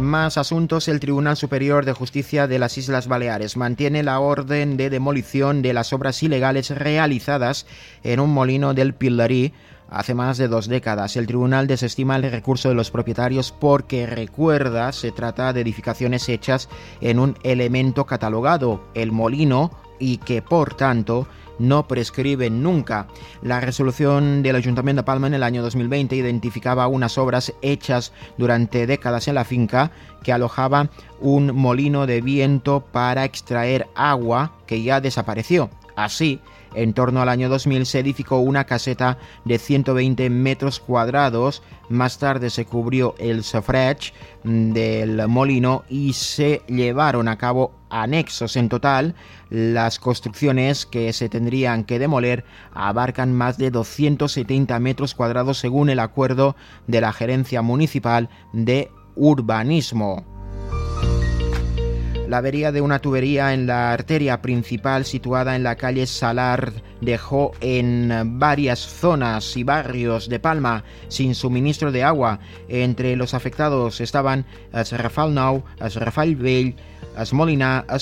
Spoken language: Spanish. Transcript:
Más asuntos. El Tribunal Superior de Justicia de las Islas Baleares mantiene la orden de demolición de las obras ilegales realizadas en un molino del Pilderí hace más de 2 décadas. El tribunal desestima el recurso de los propietarios porque, recuerda, se trata de edificaciones hechas en un elemento catalogado, el molino, y que, por tanto, no prescriben nunca. La resolución del Ayuntamiento de Palma en el año 2020 identificaba unas obras hechas durante décadas en la finca que alojaba un molino de viento para extraer agua que ya desapareció. Así, en torno al año 2000 se edificó una caseta de 120 metros cuadrados. Más tarde se cubrió el sofrech del molino y se llevaron a cabo anexos. En total, las construcciones que se tendrían que demoler abarcan más de 270 metros cuadrados según el acuerdo de la Gerencia Municipal de Urbanismo. La avería de una tubería en la arteria principal situada en la calle Salar dejó en varias zonas y barrios de Palma sin suministro de agua. Entre los afectados estaban es Rafal Nou, es Rafal Vell, es Molinar,